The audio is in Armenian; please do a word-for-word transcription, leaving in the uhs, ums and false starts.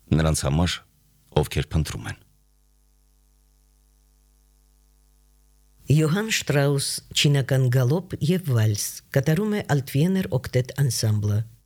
նրանց համար, ովքեր փնտրում են։ Յոհան Շտրաուս «Չինական գալոպ» և վալս կատարում է Altwiener Octet Ensemble-ը։